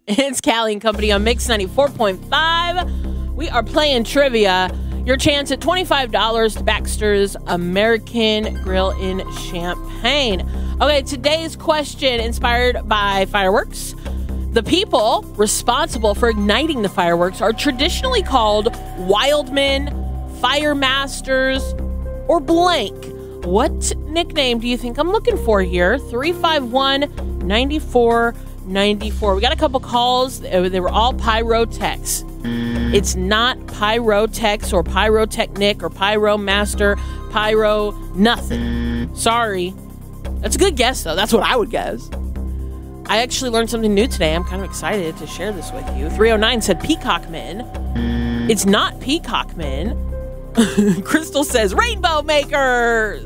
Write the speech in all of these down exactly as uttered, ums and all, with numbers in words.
It's Callie and Company on Mix ninety-four point five. We are playing trivia. Your chance at twenty-five dollars to Baxter's American Grill in Champaign. Okay, today's question inspired by fireworks. The people responsible for igniting the fireworks are traditionally called wildmen, fire masters, or blank. What nickname do you think I'm looking for here? three five one, nine four nine four. We got a couple calls. They were all pyrotechs. It's not pyrotechs or pyrotechnic or pyro master, pyro nothing. Sorry. That's a good guess, though. That's what I would guess. I actually learned something new today. I'm kind of excited to share this with you. three oh nine said peacockmen. It's not peacockmen. Crystal says rainbow makers.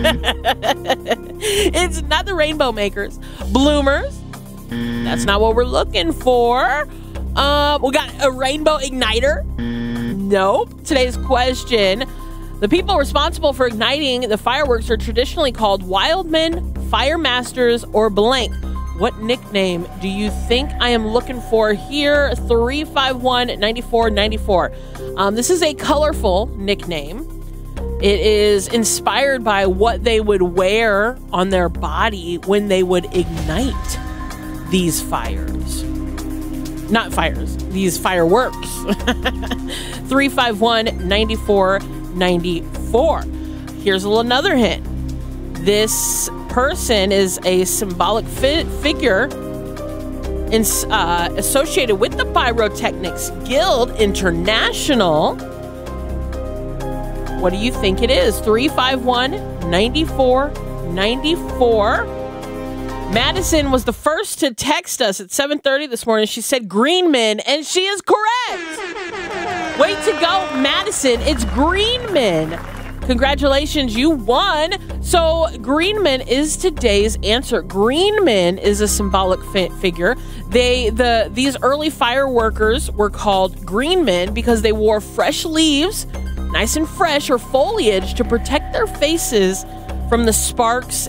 It's not the rainbow makers. Bloomers. That's not what we're looking for. Uh, we got a rainbow igniter. Nope. Today's question. The people responsible for igniting the fireworks are traditionally called wildmen, fire masters, or blank. What nickname do you think I am looking for here? three five one, nine four nine four. Um, this is a colorful nickname. It is inspired by what they would wear on their body when they would ignite these fires. Not fires, these fireworks. three five one, nine four nine four. Here's a little another hint. This person is a symbolic fi- figure in, uh, associated with the Pyrotechnics Guild International. What do you think it is? three five one, nine four nine four. Madison was the first to text us at seven thirty this morning. She said Greenman, and she is correct. Way to go, Madison. It's Greenman. Congratulations, you won. So Greenman is today's answer. Greenman is a symbolic fi- figure. They the these early fireworkers were called Greenmen because they wore fresh leaves, nice and fresh, or foliage to protect their faces from the sparks